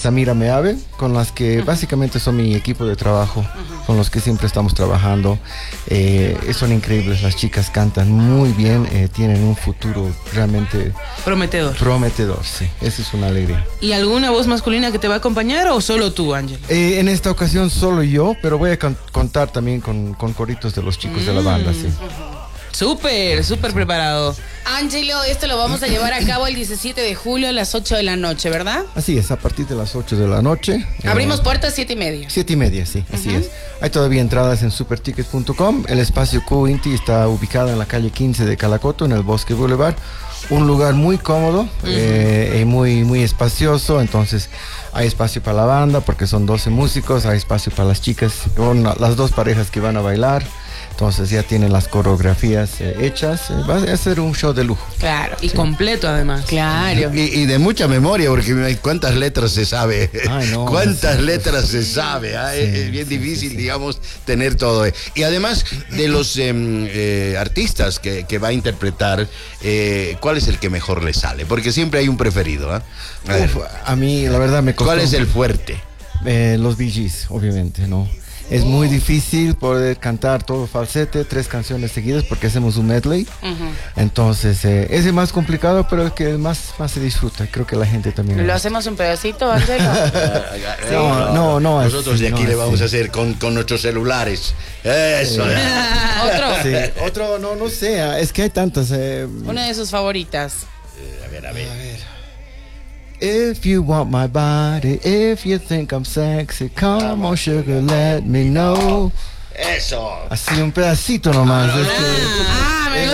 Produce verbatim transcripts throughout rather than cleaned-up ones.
Samira Meave, con las que uh-huh. básicamente son mi equipo de trabajo, uh-huh. con los que siempre estamos trabajando. Eh, son increíbles, las chicas cantan muy bien, eh, tienen un futuro realmente prometedor. Prometedor, sí, eso es una alegría. ¿Y alguna voz masculina que te va a acompañar o solo tú, Ángelo? Eh, en esta ocasión solo yo, pero voy a con- contar también con, con coritos de los chicos mm. de la banda, sí. Súper, súper preparado. Ángelo, esto lo vamos a llevar a cabo el diecisiete de julio a las ocho de la noche, ¿verdad? Así es, a partir de las ocho de la noche. Abrimos eh, puertas siete y media. Siete y media, sí, así uh-huh. es. Hay todavía entradas en superticket punto com. El espacio Q-Inti está ubicado en la calle quince de Calacoto, en el Bosque Boulevard. Un lugar muy cómodo, uh-huh. eh, y muy, muy espacioso. Entonces hay espacio para la banda porque son doce músicos. Hay espacio para las chicas, con las dos parejas que van a bailar. Entonces ya tienen las coreografías eh, hechas. Eh, va a ser un show de lujo. Claro, y sí. completo además. Claro. Y, y de mucha memoria, porque cuántas letras se sabe. Ay, no, cuántas sí, letras sí, se sabe. ¿eh? sí, es bien sí, difícil, sí, sí. digamos, tener todo. Y además de los eh, eh, artistas que, que va a interpretar, eh, ¿cuál es el que mejor le sale? Porque siempre hay un preferido. ¿eh? A, Uf, a mí, la verdad, me costó. ¿Cuál es el fuerte? Eh, los Bee Gees, obviamente, ¿no? Es muy difícil poder cantar todo falsete, tres canciones seguidas, porque hacemos un medley. Uh-huh. Entonces, eh, es el más complicado, pero el que más, más se disfruta. Creo que la gente también. ¿Lo hacemos un pedacito, Ángelo? sí. No, no, no. Nosotros de aquí no, le vamos sí. a hacer con, con nuestros celulares. Eso. Eh, ¿Otro? Sí, otro, no, no sé. Es que hay tantas. Eh, Una de sus favoritas. Eh, a ver, a ver. A ver. If you want my body, if you think I'm sexy, come on sugar, let me know. Eso. Así un pedacito nomás. Ah, no, este, Ah, me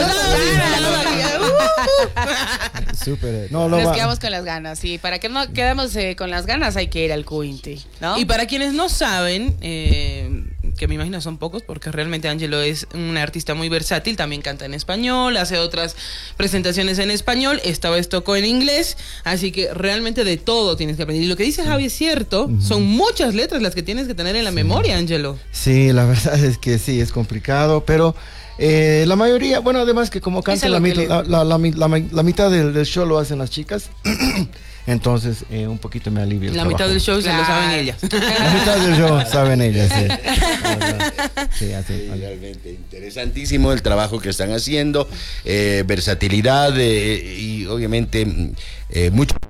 gusta. Súper. No, Nos va. quedamos con las ganas, sí. Para que no quedamos eh, con las ganas hay que ir al Q-Inti, ¿no? Y para quienes no saben, eh, que me imagino son pocos, porque realmente Ángelo es un artista muy versátil, también canta en español, hace otras presentaciones en español, esta vez tocó en inglés, así que realmente de todo tienes que aprender. Y lo que dice Javi es cierto, uh-huh. son muchas letras las que tienes que tener en la sí. memoria, Ángelo. Sí, la verdad es que sí, es complicado, pero eh, la mayoría, bueno, además que como canta la, le... la, la, la, la, la mitad del, del show lo hacen las chicas. Entonces, eh, un poquito me alivia el La trabajo. mitad del show claro. se lo saben ellas. La mitad del show saben ellas, sí. sí, así. Realmente interesantísimo el trabajo que están haciendo, eh, versatilidad eh, y obviamente eh, mucho